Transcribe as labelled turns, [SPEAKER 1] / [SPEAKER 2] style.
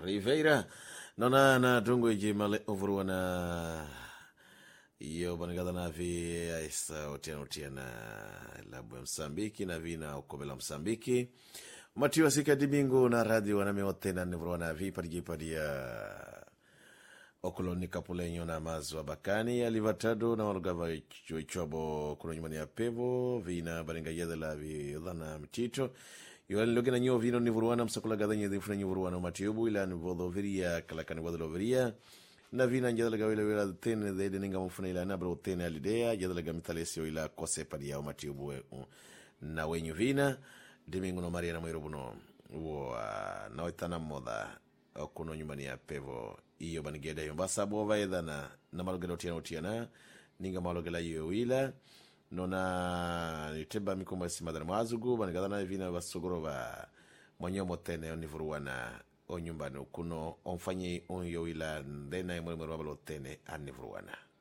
[SPEAKER 1] Rivera nona na tungo jimale overwana iyo banagada na vi aisa otiana labu ya Msambiki na vina ukomela Msambiki matiwa sika dibingo na radio waname otena overwana vi padijipadia okoloni kapulenyo na mazwa bakani ya livatado na walugava chobo kuno nyumani ya pevo vina baringa yada la vi dhana mtito Yohani loge na nyo vino ni vuruana msakula gadanya dhifuna nyo vuruana matiobu ila ni vodhoviria kalakani vodhoviria na vina njadala gawila wila tene dhede ninga mfuna ila nabra utene alidea jadala gamithalesio ila kose padi yao matiobu na wenyu vina dimingu no maria na mwirubuno na waitana moda kuno nyumbani ya pevo iyo banigeda yombasa bova edha na malogela utiana ninga malogela iyo wila nona niteba mikumba simadana mwazugu banigadana vina basogoro ba mwanyomo tene onivuruana onyumbani kuno onfanyi onyo ila ndena imwe mwero tene anivuruana